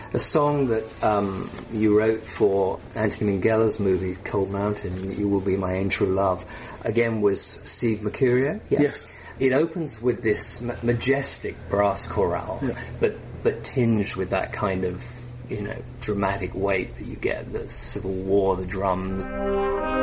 a song that you wrote for Anthony Minghella's movie Cold Mountain, You Will Be My Ain True Love, again was Steve Mercurio. Yeah. Yes. It opens with this majestic brass chorale, but tinged with that kind of, dramatic weight that you get, the Civil War, the drums.